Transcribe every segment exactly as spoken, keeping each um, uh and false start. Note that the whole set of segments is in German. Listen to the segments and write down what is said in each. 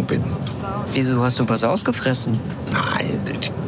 bin. Wieso hast du was ausgefressen? Nein,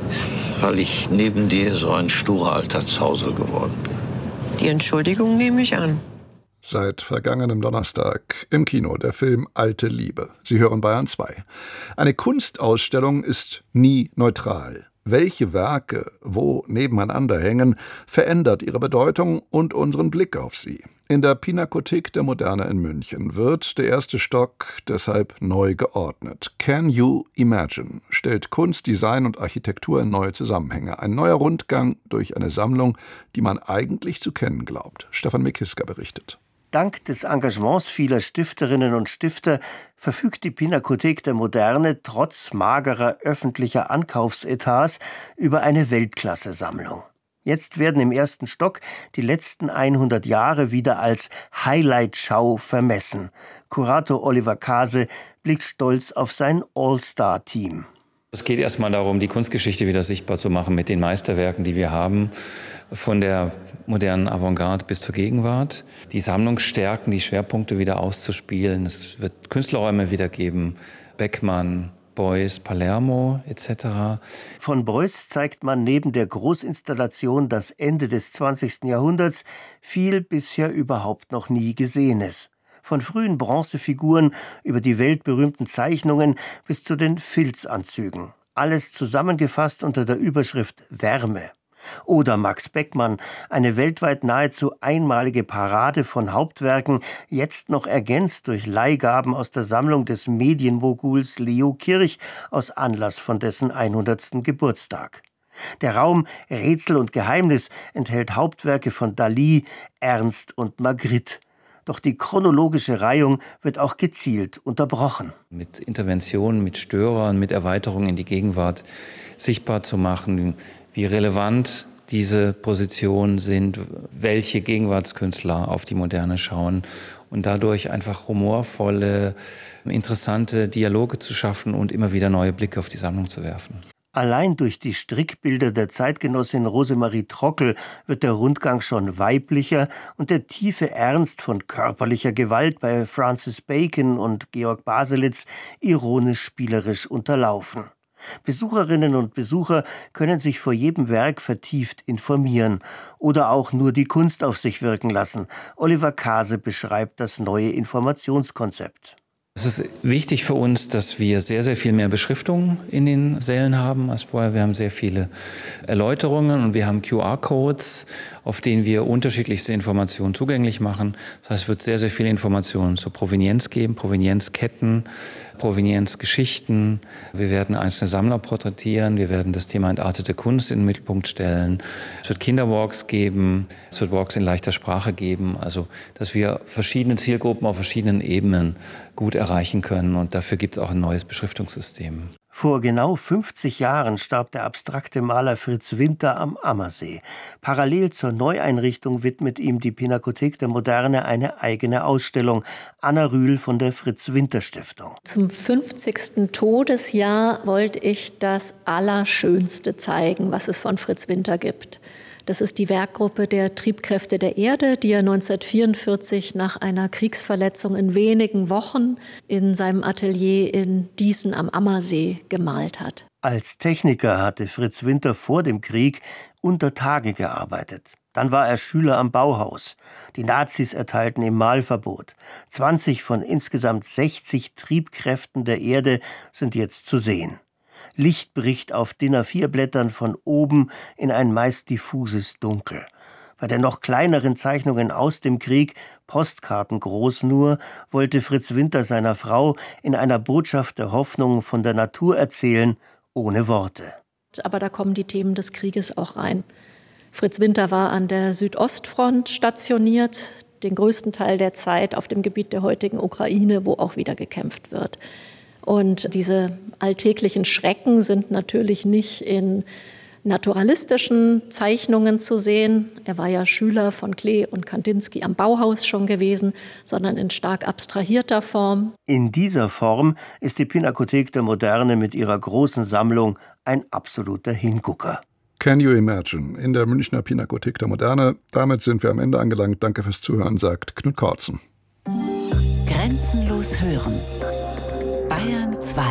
weil ich neben dir so ein sturer alter Zausel geworden bin. Die Entschuldigung nehme ich an. Seit vergangenem Donnerstag im Kino der Film Alte Liebe. Sie hören Bayern zwei. Eine Kunstausstellung ist nie neutral. Welche Werke wo nebeneinander hängen, verändert ihre Bedeutung und unseren Blick auf sie. In der Pinakothek der Moderne in München wird der erste Stock deshalb neu geordnet. Can You Imagine stellt Kunst, Design und Architektur in neue Zusammenhänge. Ein neuer Rundgang durch eine Sammlung, die man eigentlich zu kennen glaubt. Stefan Mikiska berichtet. Dank des Engagements vieler Stifterinnen und Stifter verfügt die Pinakothek der Moderne trotz magerer öffentlicher Ankaufsetats über eine Weltklasse-Sammlung. Jetzt werden im ersten Stock die letzten hundert Jahre wieder als Highlight-Schau vermessen. Kurator Oliver Kase blickt stolz auf sein All-Star-Team. Es geht erstmal darum, die Kunstgeschichte wieder sichtbar zu machen mit den Meisterwerken, die wir haben, von der modernen Avantgarde bis zur Gegenwart. Die Sammlung stärken, die Schwerpunkte wieder auszuspielen. Es wird Künstlerräume wiedergeben, Beckmann, Beuys, Palermo et cetera. Von Beuys zeigt man neben der Großinstallation das Ende des zwanzigsten Jahrhunderts viel bisher überhaupt noch nie Gesehenes. Von frühen Bronzefiguren über die weltberühmten Zeichnungen bis zu den Filzanzügen. Alles zusammengefasst unter der Überschrift Wärme. Oder Max Beckmann, eine weltweit nahezu einmalige Parade von Hauptwerken, jetzt noch ergänzt durch Leihgaben aus der Sammlung des Medienmoguls Leo Kirch aus Anlass von dessen hundertsten Geburtstag. Der Raum Rätsel und Geheimnis enthält Hauptwerke von Dalí, Ernst und Magritte. Doch die chronologische Reihung wird auch gezielt unterbrochen. Mit Interventionen, mit Störern, mit Erweiterungen in die Gegenwart sichtbar zu machen, wie relevant diese Positionen sind, welche Gegenwartskünstler auf die Moderne schauen und dadurch einfach humorvolle, interessante Dialoge zu schaffen und immer wieder neue Blicke auf die Sammlung zu werfen. Allein durch die Strickbilder der Zeitgenossin Rosemarie Trockel wird der Rundgang schon weiblicher und der tiefe Ernst von körperlicher Gewalt bei Francis Bacon und Georg Baselitz ironisch-spielerisch unterlaufen. Besucherinnen und Besucher können sich vor jedem Werk vertieft informieren oder auch nur die Kunst auf sich wirken lassen. Oliver Kase beschreibt das neue Informationskonzept. Es ist wichtig für uns, dass wir sehr, sehr viel mehr Beschriftung in den Sälen haben als vorher. Wir haben sehr viele Erläuterungen und wir haben Q R-Codes, auf denen wir unterschiedlichste Informationen zugänglich machen. Das heißt, es wird sehr, sehr viele Informationen zur Provenienz geben, Provenienzketten, Provenienzgeschichten. Wir werden einzelne Sammler porträtieren. Wir werden das Thema entartete Kunst in den Mittelpunkt stellen. Es wird Kinderwalks geben. Es wird Walks in leichter Sprache geben. Also, dass wir verschiedene Zielgruppen auf verschiedenen Ebenen gut erreichen können. Und dafür gibt es auch ein neues Beschriftungssystem. Vor genau fünfzig Jahren starb der abstrakte Maler Fritz Winter am Ammersee. Parallel zur Neueinrichtung widmet ihm die Pinakothek der Moderne eine eigene Ausstellung. Anna Rühl von der Fritz-Winter-Stiftung. Zum fünfzigsten Todesjahr wollte ich das Allerschönste zeigen, was es von Fritz Winter gibt. Das ist die Werkgruppe der Triebkräfte der Erde, die er neunzehnhundertvierundvierzig nach einer Kriegsverletzung in wenigen Wochen in seinem Atelier in Dießen am Ammersee gemalt hat. Als Techniker hatte Fritz Winter vor dem Krieg unter Tage gearbeitet. Dann war er Schüler am Bauhaus. Die Nazis erteilten ihm Malverbot. zwanzig von insgesamt sechzig Triebkräften der Erde sind jetzt zu sehen. Licht bricht auf D I N A vier Blättern von oben in ein meist diffuses Dunkel. Bei den noch kleineren Zeichnungen aus dem Krieg, Postkarten groß nur, wollte Fritz Winter seiner Frau in einer Botschaft der Hoffnung von der Natur erzählen, ohne Worte. Aber da kommen die Themen des Krieges auch rein. Fritz Winter war an der Südostfront stationiert, den größten Teil der Zeit auf dem Gebiet der heutigen Ukraine, wo auch wieder gekämpft wird. Und diese alltäglichen Schrecken sind natürlich nicht in naturalistischen Zeichnungen zu sehen. Er war ja Schüler von Klee und Kandinsky am Bauhaus schon gewesen, sondern in stark abstrahierter Form. In dieser Form ist die Pinakothek der Moderne mit ihrer großen Sammlung ein absoluter Hingucker. Can You Imagine in der Münchner Pinakothek der Moderne. Damit sind wir am Ende angelangt. Danke fürs Zuhören, sagt Knut Kortzen. Grenzenlos hören. Bayern zwei.